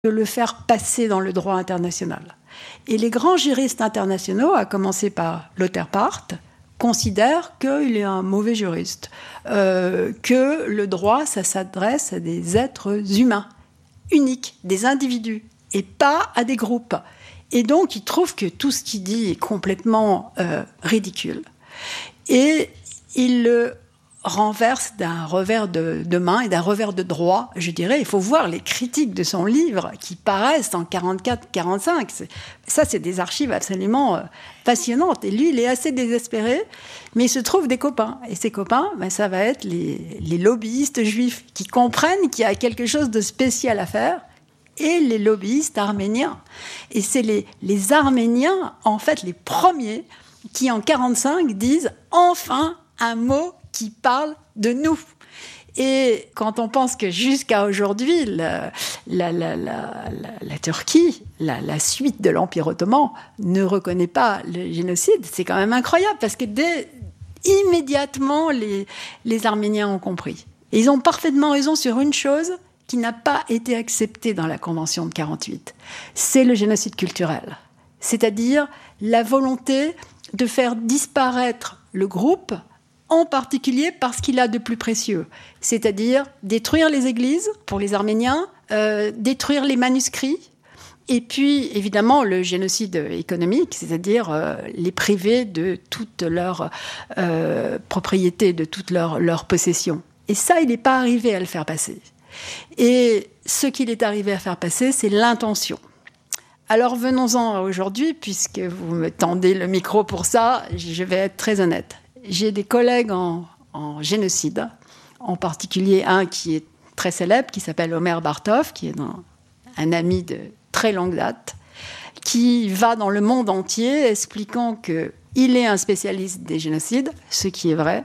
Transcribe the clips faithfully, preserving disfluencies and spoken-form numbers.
de le faire passer dans le droit international. Et les grands juristes internationaux, à commencer par Lothar Part, considèrent qu'il est un mauvais juriste, euh, que le droit, ça s'adresse à des êtres humains, uniques, des individus, et pas à des groupes. Et donc, il trouve que tout ce qu'il dit est complètement euh, ridicule. Et il le renverse d'un revers de, de main et d'un revers de droit, je dirais. Il faut voir les critiques de son livre qui paraissent en quarante-quatre quarante-cinq. C'est, ça, c'est des archives absolument euh, passionnantes. Et lui, il est assez désespéré, mais il se trouve des copains. Et ces copains, ben, ça va être les, les lobbyistes juifs qui comprennent qu'il y a quelque chose de spécial à faire, et les lobbyistes arméniens. Et c'est les, les Arméniens, en fait, les premiers qui, en quarante-cinq, disent « enfin un mot qui parle de nous ». Et quand on pense que jusqu'à aujourd'hui, la, la, la, la, la, la Turquie, la, la suite de l'Empire ottoman, ne reconnaît pas le génocide, c'est quand même incroyable, parce que dès, immédiatement, les, les Arméniens ont compris. Et ils ont parfaitement raison sur une chose qui n'a pas été acceptée dans la Convention de quarante-huit. C'est le génocide culturel. C'est-à-dire la volonté de faire disparaître le groupe, en particulier parce qu'il a de plus précieux. C'est-à-dire détruire les églises, pour les Arméniens, euh, détruire les manuscrits, et puis, évidemment, le génocide économique, c'est-à-dire euh, les priver de toute leur euh, propriété, de toute leur, leur possession. Et ça, il n'est pas arrivé à le faire passer. Et ce qu'il est arrivé à faire passer, c'est l'intention. Alors venons-en à aujourd'hui, puisque vous me tendez le micro pour ça, je vais être très honnête. J'ai des collègues en, en génocide, en particulier un qui est très célèbre, qui s'appelle Omer Bartov, qui est un, un ami de très longue date, qui va dans le monde entier expliquant qu'il est un spécialiste des génocides, ce qui est vrai.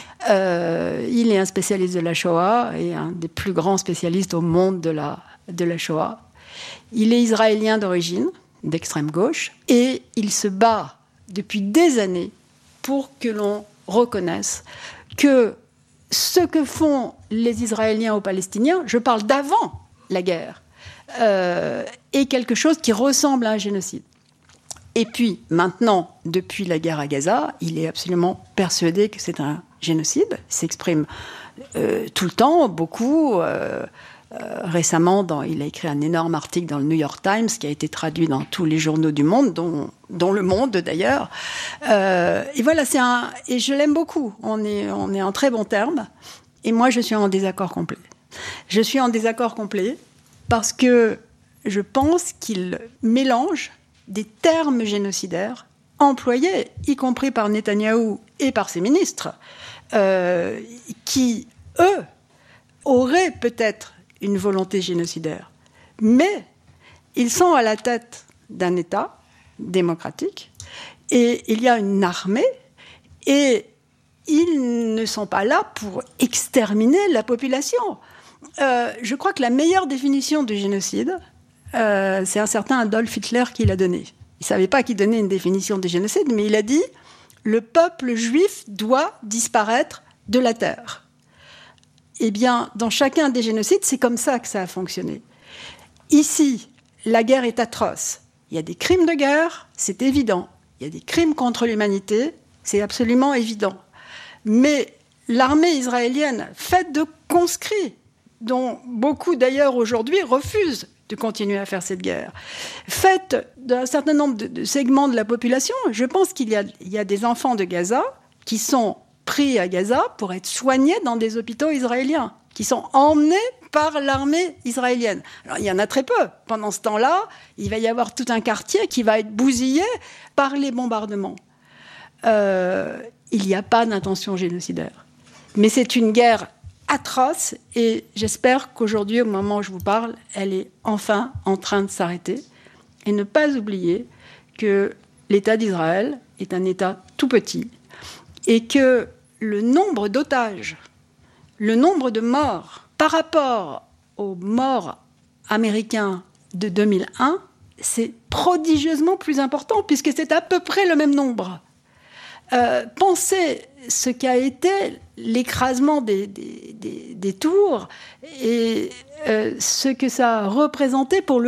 Euh, il est un spécialiste de la Shoah et un des plus grands spécialistes au monde de la, de la Shoah. Il est israélien d'origine, d'extrême gauche, et il se bat depuis des années pour que l'on reconnaisse que ce que font les Israéliens aux Palestiniens, je parle d'avant la guerre, euh, est quelque chose qui ressemble à un génocide. Et puis, maintenant, depuis la guerre à Gaza, il est absolument persuadé que c'est un génocide. Il s'exprime euh, tout le temps, beaucoup. Euh, euh, récemment, dans, il a écrit un énorme article dans le New York Times qui a été traduit dans tous les journaux du monde, dont, dont Le Monde d'ailleurs. Euh, et voilà, c'est un, et je l'aime beaucoup. On est, on est en très bons termes. Et moi, je suis en désaccord complet. Je suis en désaccord complet parce que je pense qu'il mélange des termes génocidaires employés, y compris par Netanyahou et par ses ministres, euh, qui, eux, auraient peut-être une volonté génocidaire. Mais ils sont à la tête d'un État démocratique et il y a une armée et ils ne sont pas là pour exterminer la population. Euh, je crois que la meilleure définition du génocide, euh, c'est un certain Adolf Hitler qui l'a donnée. Il ne savait pas qu'il donnait une définition du génocide, mais il a dit « le peuple juif doit disparaître de la terre ». Eh bien, dans chacun des génocides, c'est comme ça que ça a fonctionné. Ici, la guerre est atroce. Il y a des crimes de guerre, c'est évident. Il y a des crimes contre l'humanité, c'est absolument évident. Mais l'armée israélienne, faite de conscrits, dont beaucoup d'ailleurs aujourd'hui refusent de continuer à faire cette guerre, faite d'un certain nombre de, de segments de la population, je pense qu'il y a, il y a des enfants de Gaza qui sont pris à Gaza pour être soignés dans des hôpitaux israéliens, qui sont emmenés par l'armée israélienne. Alors, il y en a très peu. Pendant ce temps-là, il va y avoir tout un quartier qui va être bousillé par les bombardements. Euh, il n'y a pas d'intention génocidaire. Mais c'est une guerre atroce et j'espère qu'aujourd'hui, au moment où je vous parle, elle est enfin en train de s'arrêter. Et ne pas oublier que l'État d'Israël est un État tout petit et que le nombre d'otages, le nombre de morts par rapport aux morts américains de deux mille un, c'est prodigieusement plus important puisque c'est à peu près le même nombre. euh, penser ce qu'a été l'écrasement des, des, des, des tours et euh, ce que ça a représenté pour le